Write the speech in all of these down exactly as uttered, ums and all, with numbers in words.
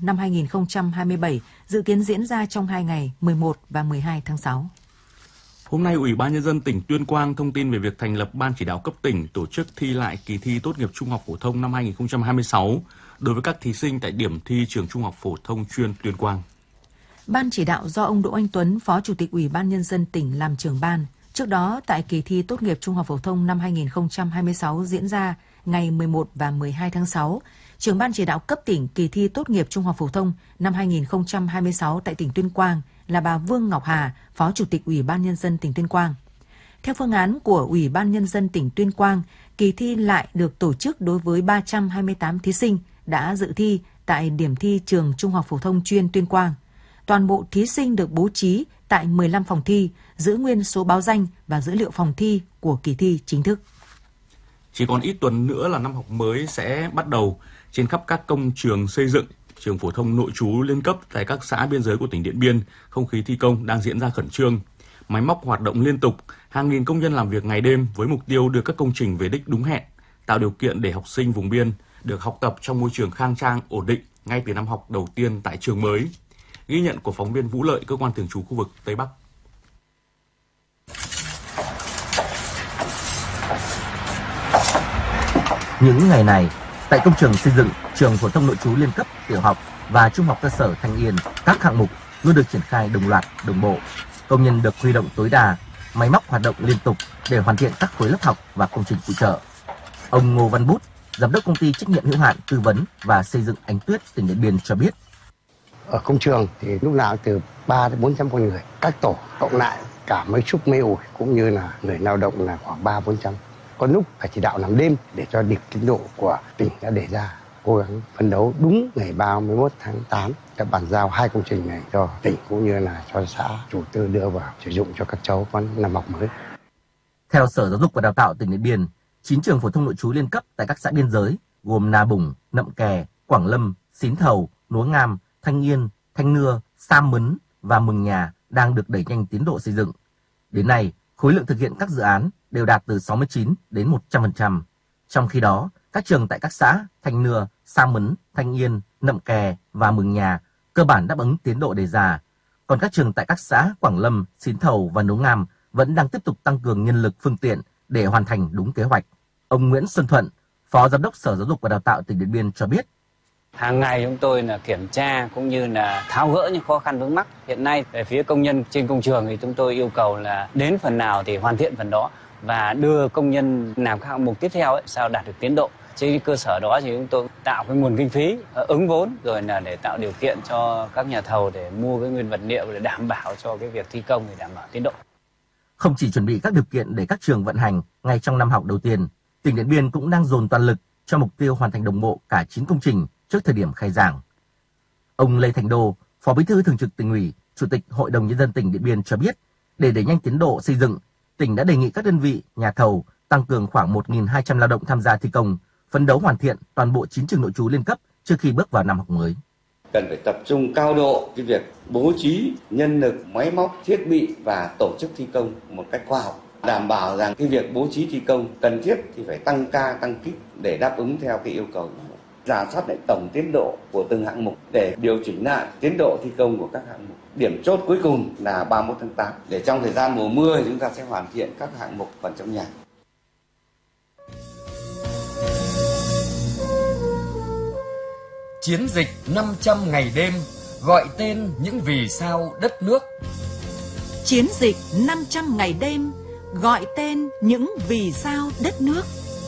năm hai nghìn không trăm hai mươi bảy dự kiến diễn ra trong hai ngày mười một và mười hai tháng sáu. Hôm nay, Ủy ban Nhân dân tỉnh Tuyên Quang thông tin về việc thành lập Ban chỉ đạo cấp tỉnh tổ chức thi lại kỳ thi tốt nghiệp trung học phổ thông năm hai nghìn không trăm hai mươi sáu đối với các thí sinh tại điểm thi trường Trung học phổ thông chuyên Tuyên Quang. Ban chỉ đạo do ông Đỗ Anh Tuấn, Phó Chủ tịch Ủy ban Nhân dân tỉnh làm trưởng ban. Trước đó, tại kỳ thi tốt nghiệp trung học phổ thông năm hai nghìn không trăm hai mươi sáu diễn ra ngày mười một và mười hai tháng sáu, trưởng ban chỉ đạo cấp tỉnh kỳ thi tốt nghiệp trung học phổ thông năm hai nghìn không trăm hai mươi sáu tại tỉnh Tuyên Quang là bà Vương Ngọc Hà, Phó Chủ tịch Ủy ban Nhân dân tỉnh Tuyên Quang. Theo phương án của Ủy ban Nhân dân tỉnh Tuyên Quang, kỳ thi lại được tổ chức đối với ba trăm hai mươi tám thí sinh đã dự thi tại điểm thi trường Trung học phổ thông chuyên Tuyên Quang. Toàn bộ thí sinh được bố trí tại mười lăm phòng thi, giữ nguyên số báo danh và dữ liệu phòng thi của kỳ thi chính thức. Chỉ còn ít tuần nữa là năm học mới sẽ bắt đầu. Trên khắp các công trường xây dựng, trường phổ thông nội trú liên cấp tại các xã biên giới của tỉnh Điện Biên, không khí thi công đang diễn ra khẩn trương. Máy móc hoạt động liên tục, hàng nghìn công nhân làm việc ngày đêm với mục tiêu đưa các công trình về đích đúng hẹn, tạo điều kiện để học sinh vùng biên được học tập trong môi trường khang trang, ổn định ngay từ năm học đầu tiên tại trường mới. Ghi nhận của phóng viên Vũ Lợi, cơ quan thường trú khu vực Tây Bắc. Những ngày này, tại công trường xây dựng trường phổ thông nội trú liên cấp tiểu học và trung học cơ sở Thanh Yên, các hạng mục luôn được triển khai đồng loạt, đồng bộ. Công nhân được huy động tối đa, máy móc hoạt động liên tục để hoàn thiện các khối lớp học và công trình phụ trợ. Ông Ngô Văn Bút, giám đốc công ty trách nhiệm hữu hạn tư vấn và xây dựng Ánh Tuyết, tỉnh Điện Biên cho biết. Ở công trường thì lúc nào từ ba đến bốn trăm con người, các tổ cộng lại cả mấy xúc mấy ủi cũng như là người lao động là khoảng ba bốn trăm. Có lúc phải chỉ đạo làm đêm để cho kịp tiến độ của tỉnh đã đề ra. Cố gắng phấn đấu đúng ngày ba mươi mốt tháng tám đã bàn giao hai công trình này cho tỉnh cũng như là cho xã chủ tư đưa vào sử dụng cho các cháu con năm học mới. Theo Sở Giáo dục và Đào tạo tỉnh Điện Biên, chín trường phổ thông nội trú liên cấp tại các xã biên giới gồm Na Bủng, Nậm Kè, Quảng Lâm, Xín Thầu, Núa Ngam, Thanh Yên, Thanh Nưa, Sam Mấn và Mừng Nhà đang được đẩy nhanh tiến độ xây dựng. Đến nay, khối lượng thực hiện các dự án đều đạt từ sáu mươi chín đến một trăm phần trăm. Trong khi đó, các trường tại các xã Thanh Nưa, Sam Mấn, Thanh Yên, Nậm Kè và Mừng Nhà cơ bản đáp ứng tiến độ đề ra. Còn các trường tại các xã Quảng Lâm, Xín Thầu và Núa Ngam vẫn đang tiếp tục tăng cường nhân lực phương tiện để hoàn thành đúng kế hoạch. Ông Nguyễn Xuân Thuận, Phó Giám đốc Sở Giáo dục và Đào tạo tỉnh Điện Biên cho biết. Hàng ngày chúng tôi là kiểm tra cũng như là tháo gỡ những khó khăn vướng mắc. Hiện nay về phía công nhân trên công trường thì chúng tôi yêu cầu là đến phần nào thì hoàn thiện phần đó và đưa công nhân làm các hạng mục tiếp theo ấy, sao đạt được tiến độ. Trên cơ sở đó thì chúng tôi tạo cái nguồn kinh phí ứng vốn rồi là để tạo điều kiện cho các nhà thầu để mua cái nguyên vật liệu để đảm bảo cho cái việc thi công để đảm bảo tiến độ. Không chỉ chuẩn bị các điều kiện để các trường vận hành ngay trong năm học đầu tiên, tỉnh Điện Biên cũng đang dồn toàn lực cho mục tiêu hoàn thành đồng bộ cả chín công trình trước thời điểm khai giảng. Ông Lê Thành Đô, Phó Bí thư Thường trực Tỉnh ủy, Chủ tịch Hội đồng Nhân dân tỉnh Điện Biên cho biết, để đẩy nhanh tiến độ xây dựng, tỉnh đã đề nghị các đơn vị, nhà thầu tăng cường khoảng một nghìn hai trăm lao động tham gia thi công, phấn đấu hoàn thiện toàn bộ chín trường nội trú liên cấp trước khi bước vào năm học mới. Cần phải tập trung cao độ cái việc bố trí nhân lực, máy móc, thiết bị và tổ chức thi công một cách khoa học, đảm bảo rằng cái việc bố trí thi công cần thiết thì phải tăng ca, tăng kíp để đáp ứng theo cái yêu cầu. Rà soát lại tổng tiến độ của từng hạng mục để điều chỉnh lại tiến độ thi công của các hạng mục. Điểm chốt cuối cùng là ba mươi mốt tháng tám để trong thời gian mùa mưa chúng ta sẽ hoàn thiện các hạng mục phần trong nhà. Chiến dịch năm trăm ngày đêm gọi tên những vì sao đất nước. Chiến dịch năm trăm ngày đêm gọi tên những vì sao đất nước.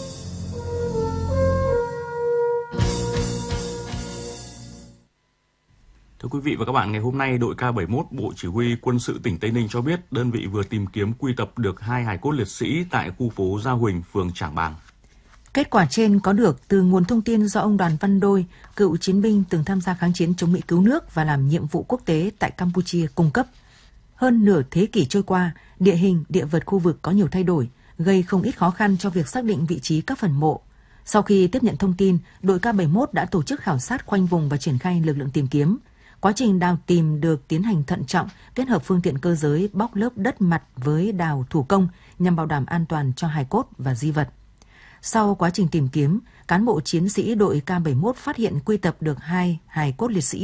Thưa quý vị và các bạn, ngày hôm nay, đội K bảy mươi mốt Bộ Chỉ huy Quân sự tỉnh Tây Ninh cho biết đơn vị vừa tìm kiếm quy tập được hai hài cốt liệt sĩ tại khu phố Gia Huỳnh, phường Trảng Bàng. Kết quả trên có được từ nguồn thông tin do ông Đoàn Văn Đôi, cựu chiến binh từng tham gia kháng chiến chống Mỹ cứu nước và làm nhiệm vụ quốc tế tại Campuchia cung cấp. Hơn nửa thế kỷ trôi qua, địa hình, địa vật khu vực có nhiều thay đổi, gây không ít khó khăn cho việc xác định vị trí các phần mộ. Sau khi tiếp nhận thông tin, đội K bảy mươi mốt đã tổ chức khảo sát khoanh vùng và triển khai lực lượng tìm kiếm. Quá trình đào tìm được tiến hành thận trọng, kết hợp phương tiện cơ giới bóc lớp đất mặt với đào thủ công nhằm bảo đảm an toàn cho hài cốt và di vật. Sau quá trình tìm kiếm, cán bộ chiến sĩ đội K bảy mươi mốt phát hiện quy tập được hai hài cốt liệt sĩ